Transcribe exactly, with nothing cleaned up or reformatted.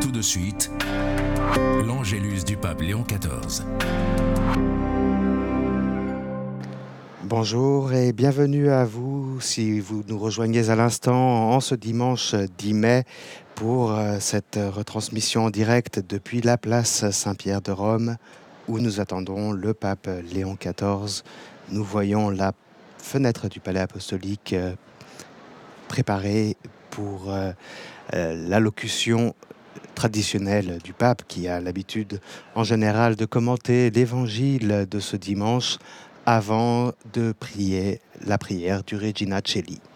Tout de suite, l'Angélus du pape Léon quatorze. Bonjour et bienvenue à vous si vous nous rejoignez à l'instant en ce dimanche dix mai pour euh, cette retransmission en direct depuis la place Saint-Pierre de Rome où nous attendons le pape Léon quatorze. Nous voyons la fenêtre du palais apostolique euh, préparée pour euh, euh, l'allocution traditionnelle du pape qui a l'habitude en général de commenter l'évangile de ce dimanche avant de prier la prière du Regina Coeli.